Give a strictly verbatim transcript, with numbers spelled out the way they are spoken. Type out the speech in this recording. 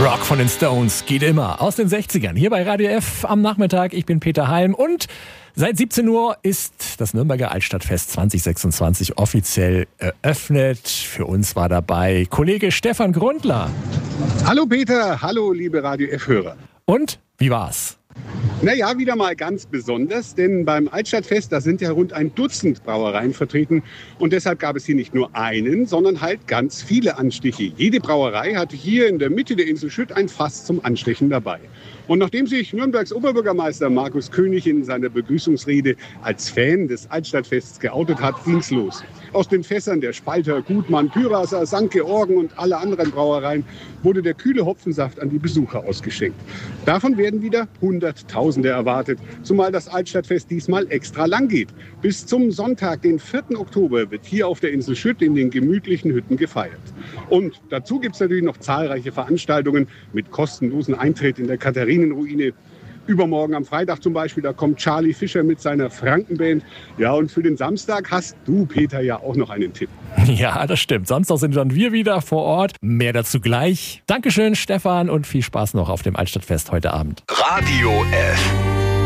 Rock von den Stones geht immer aus den sechzigern. Hier bei Radio F am Nachmittag. Ich bin Peter Halm und seit siebzehn Uhr ist das Nürnberger Altstadtfest zwanzig sechsundzwanzig offiziell eröffnet. Für uns war dabei Kollege Stefan Grundler. Hallo Peter, hallo liebe Radio F-Hörer. Und wie war's? Naja, wieder mal ganz besonders, denn beim Altstadtfest, da sind ja rund ein Dutzend Brauereien vertreten und deshalb gab es hier nicht nur einen, sondern halt ganz viele Anstiche. Jede Brauerei hatte hier in der Mitte der Insel Schütt ein Fass zum Anstechen dabei. Und nachdem sich Nürnbergs Oberbürgermeister Markus König in seiner Begrüßungsrede als Fan des Altstadtfests geoutet hat, ging's los. Aus den Fässern der Spalter, Gutmann, Pyraser, Sankt Georgen und alle anderen Brauereien wurde der kühle Hopfensaft an die Besucher ausgeschenkt. Davon werden wieder Hunderttausende erwartet, zumal das Altstadtfest diesmal extra lang geht. Bis zum Sonntag, den vierten Oktober, wird hier auf der Insel Schütt in den gemütlichen Hütten gefeiert. Und dazu gibt es natürlich noch zahlreiche Veranstaltungen mit kostenlosen Eintritt in der Katharinenruine. Übermorgen am Freitag zum Beispiel, da kommt Charlie Fischer mit seiner Frankenband. Ja, und für den Samstag hast du, Peter, ja auch noch einen Tipp. Ja, das stimmt. Samstag sind dann wir wieder vor Ort. Mehr dazu gleich. Dankeschön, Stefan, und viel Spaß noch auf dem Altstadtfest heute Abend. Radio F.